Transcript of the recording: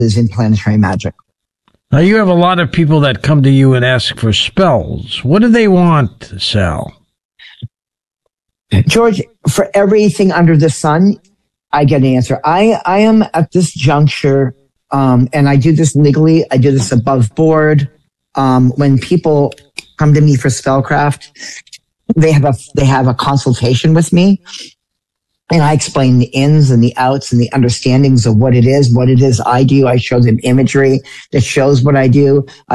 in planetary magic. Now, you have a lot of people that come to you and ask for spells. What do they want, Sal? George, for everything under the sun, I get an answer. I am at this juncture, and I do this legally. I do this above board. When people come to me for spellcraft, they have a consultation with me, and I explain the ins and the outs and the understandings of what it is I do. I show them imagery that shows what I do.